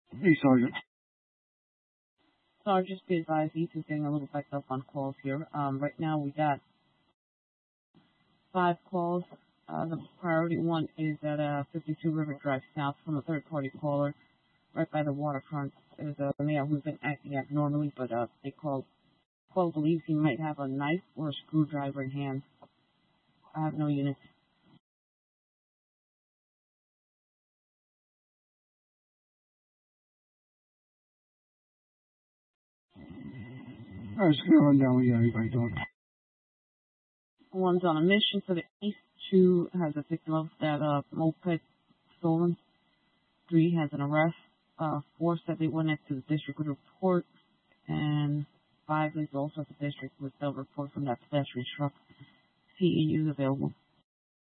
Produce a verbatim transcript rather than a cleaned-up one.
Hey, Sergeant. So just be advised, E two is getting a little backed up on calls here. Um, right now we got five calls. Uh, the priority one is at uh, fifty-two River Drive South from a third-party caller right by the waterfront. There's a male who's been acting abnormally, but uh, they called, call believes he might have a knife or a screwdriver in hand. I have no units. All right, just gonna run down what you got everybody doing. One's on a mission for the east. Two has a victim of that uh, moped stolen. Three has an arrest. Uh, four said they went into the district with a report. And five is also at the district with a report from that pedestrian truck. P E U available.